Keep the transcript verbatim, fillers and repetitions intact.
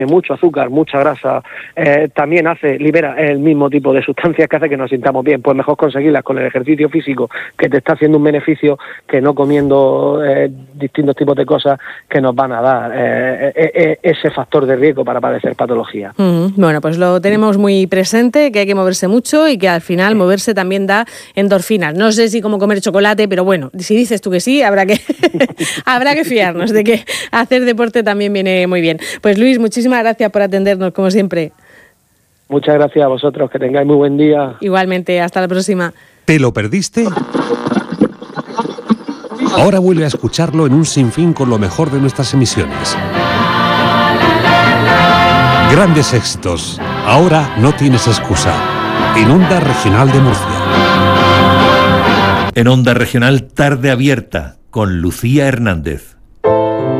mucho azúcar, mucha grasa, eh, también hace, libera el mismo tipo de sustancias que hace que nos sintamos bien. Pues mejor conseguirlas con el ejercicio físico, que te está haciendo un beneficio, que no comiendo eh, distintos tipos de cosas que nos van a dar eh, eh, eh, ese factor de riesgo para padecer patología. Mm, bueno, pues lo tenemos muy presente, que hay que moverse mucho y que al final moverse también da endorfinas. No sé si como comer chocolate, pero bueno, si dices tú que sí, habrá que habrá que fiarnos de que hacer deporte también viene muy bien. Pues Luis, muchísimas gracias por atendernos, como siempre. Muchas gracias a vosotros, que tengáis muy buen día. Igualmente, hasta la próxima. ¿Te lo perdiste? Ahora vuelve a escucharlo en un sinfín con lo mejor de nuestras emisiones. Grandes éxitos. Ahora no tienes excusa. En Onda Regional de Murcia. En Onda Regional, Tarde Abierta, con Lucía Hernández.